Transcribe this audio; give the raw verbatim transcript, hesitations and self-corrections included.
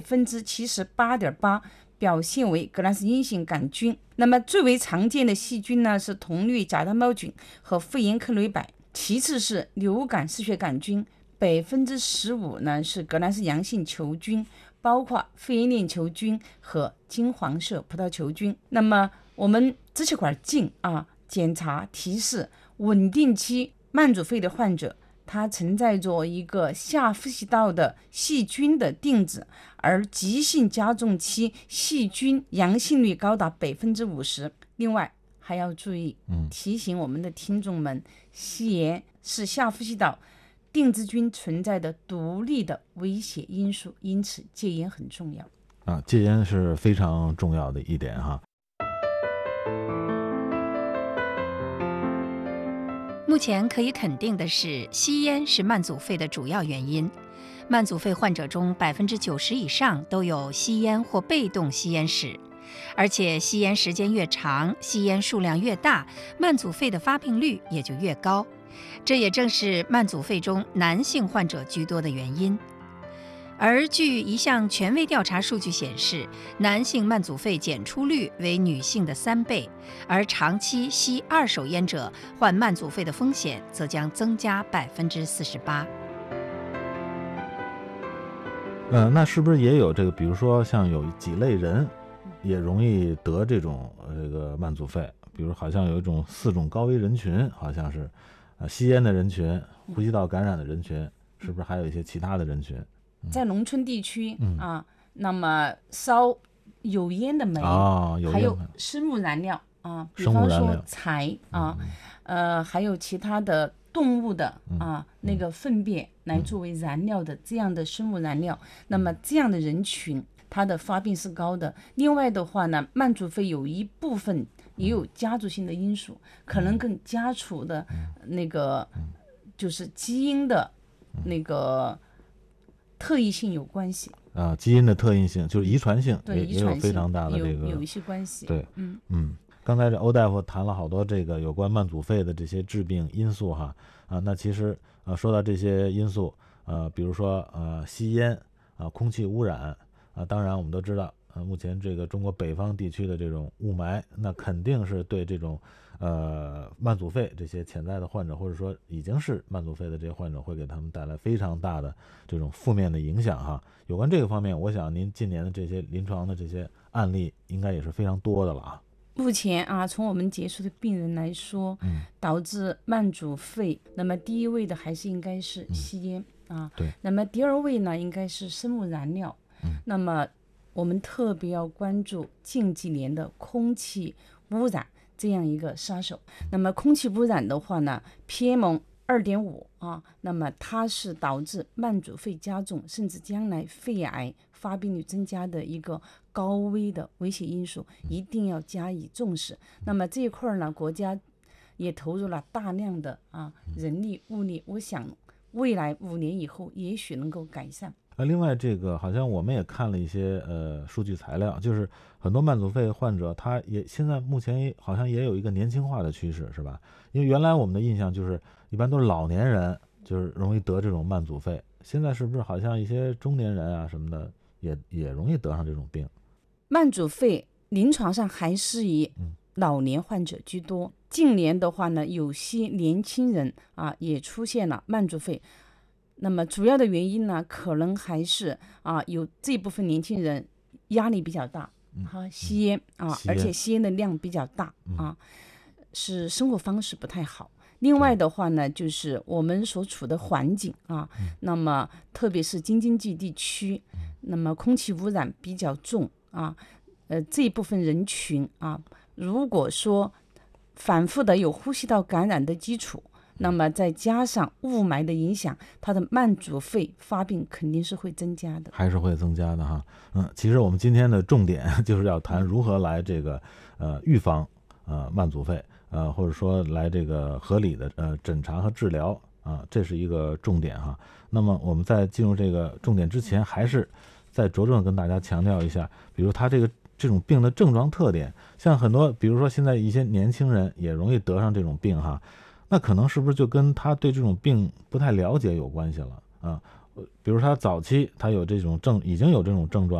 分之七十八点八表现为革兰氏阴性杆菌。那么最为常见的细菌呢是铜绿假单胞菌和肺炎克雷柏，其次是流感嗜血杆菌，百分之十五呢是革兰氏阳性球菌，包括肺炎链球菌和金黄色葡萄球菌。那么我们支气管镜啊检查提示稳定期慢阻肺的患者，它存在着一个下呼吸道的细菌的定子，而急性加重期细菌阳性率高达百分之五十。另外还要注意，提醒我们的听众们，吸烟是下呼吸道定子菌存在的独立的危险因素，因此戒烟很重要啊，戒烟是非常重要的一点哈。 目前可以肯定的是，吸烟是慢阻肺的主要原因。慢阻肺患者中百分之九十以上都有吸烟或被动吸烟史，而且吸烟时间越长，吸烟数量越大，慢阻肺的发病率也就越高。这也正是慢阻肺中男性患者居多的原因。而据一项权威调查数据显示，男性慢阻肺检出率为女性的三倍，而长期吸二手烟者患慢阻肺的风险则将增加百分之四十八。 呃，那是不是也有这个，比如说像有几类人也容易得这种这个慢阻肺？比如好像有一种四种高危人群，好像是呃吸烟的人群、呼吸道感染的人群，是不是还有一些其他的人群？ 在农村地区、 嗯、 啊，那么烧有烟的煤、 哦、有还有生物燃料啊，比方说柴啊、嗯，呃，还有其他的动物的啊、嗯、那个粪便来作为燃料的、嗯、这样的生物燃料，那么这样的人群它的发病是高的。另外的话呢，慢阻肺有一部分也有家族性的因素，嗯、可能跟家族的那个、嗯、就是基因的那个特异性有关系啊，基因的特异性就是遗传性， 对， 也有非常大的这个有, 有一些关系。 对， 嗯嗯，刚才这欧大夫谈了好多这个有关慢阻肺的这些致病因素哈啊，那其实呃说到这些因素呃，比如说呃吸烟啊、空气污染啊，当然我们都知道呃目前这个中国北方地区的这种雾霾，那肯定是对这种呃慢阻肺这些潜在的患者，或者说已经是慢阻肺的这些患者，会给他们带来非常大的这种负面的影响哈。有关这个方面，我想您近年的这些临床的这些案例应该也是非常多的了啊。 目前啊，从我们接触的病人来说， 嗯， 导致慢阻肺，那么第一位的还是应该是吸烟、嗯、啊， 对。 那么第二位呢，应该是生物燃料。 嗯， 那么我们特别要关注近几年的空气污染这样一个杀手。那么空气污染的话呢 ，P M 二点五 啊，那么它是导致慢阻肺加重，甚至将来肺癌发病率增加的一个高危的危险因素，一定要加以重视。那么这一块呢，国家也投入了大量的啊人力物力，我想未来五年以后也许能够改善。 呃，另外这个好像我们也看了一些呃数据材料，就是很多慢阻肺患者，他也现在目前也好像也有一个年轻化的趋势，是吧？因为原来我们的印象就是一般都是老年人就是容易得这种慢阻肺，现在是不是好像一些中年人啊什么的也也容易得上这种病？ 慢阻肺临床上还是以老年患者居多，嗯、近年的话呢，有些年轻人啊也出现了慢阻肺。那么主要的原因呢，可能还是啊有这部分年轻人压力比较大，哈、嗯，吸烟啊， 吸烟而且吸烟的量比较大、 嗯、 啊，是生活方式不太好。另外的话呢，就是我们所处的环境啊， 嗯、 那么特别是京津冀地区， 嗯、 那么空气污染比较重啊，呃这一部分人群啊，如果说反复的有呼吸道感染的基础。那么再加上雾霾的影响，它的慢阻肺发病肯定是会增加的， 还是会增加的哈。嗯，其实我们今天的重点就是要谈如何来这个呃预防呃慢阻肺，呃或者说来这个合理的呃诊查和治疗啊、呃，这是一个重点哈。那么我们在进入这个重点之前，还是再着重跟大家强调一下，比如它这个这种病的症状特点，像很多比如说现在一些年轻人也容易得上这种病哈。那可能是不是就跟他对这种病不太了解有关系了啊？比如他早期他有这种症，已经有这种症状。